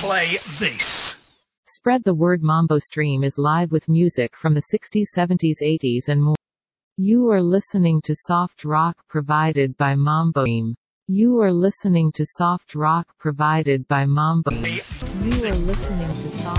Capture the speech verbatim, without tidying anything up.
play this. Spread the word. Mambo Stream is live with music from the sixties, seventies, eighties and more. You are listening to soft rock provided by Mambo Stream. You are listening to soft rock provided by Mambo Stream. You are listening to soft